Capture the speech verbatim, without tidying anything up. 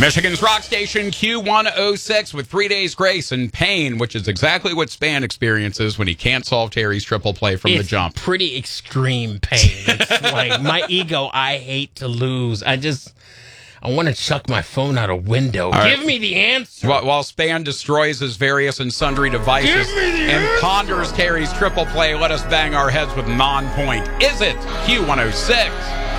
Michigan's rock station Q one oh six with Three Days Grace and Pain, which is exactly what Span experiences when he can't solve Terry's triple play from it's the jump. Pretty extreme pain. It's like my ego, I hate to lose. I just, I want to chuck my phone out a window. All Give right. me the answer. While, while Span destroys his various and sundry devices and answer. ponders Terry's triple play, let us bang our heads with non-point. Is it Q one oh six?